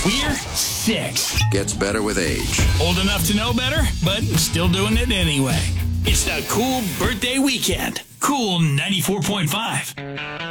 We're 6. Gets better with age. Old enough to know better, but still doing it anyway. It's the Cool Birthday Weekend. Cool 94.5.